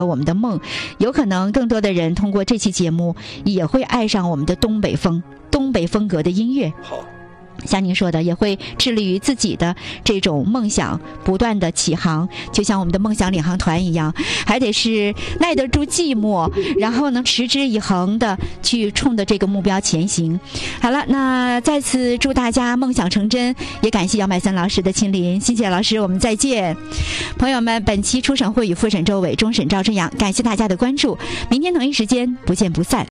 我们的梦，有可能更多的人通过这期节目也会爱上我们的东北风格的音乐。 好， 像您说的，也会致力于自己的这种梦想不断的起航，就像我们的梦想领航团一样，还得是耐得住寂寞，然后呢持之以恒的去冲着这个目标前行。好了，那再次祝大家梦想成真，也感谢姚麦森老师的亲临，谢谢老师，我们再见。朋友们，本期初审会与复审周伟，终审赵春阳，感谢大家的关注，明天同一时间不见不散。